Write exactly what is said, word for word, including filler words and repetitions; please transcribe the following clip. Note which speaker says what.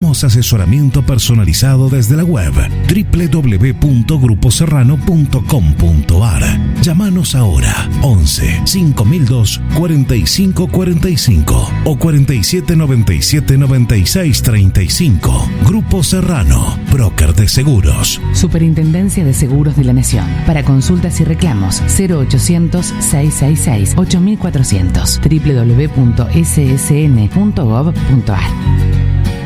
Speaker 1: Brindamos asesoramiento personalizado desde la web doble u doble u doble u punto grupo serrano punto com punto a r. Llámanos ahora once, cinco mil dos, cuarenta y cinco cuarenta y cinco o cuarenta y siete noventa y siete noventa y seis treinta y cinco. Grupo Serrano, broker de seguros.
Speaker 2: Superintendencia de Seguros de la Nación. Para consultas y reclamos cero ochocientos, seiscientos sesenta y seis, ocho mil cuatrocientos. doble u doble u doble u punto s s n punto gov punto a r.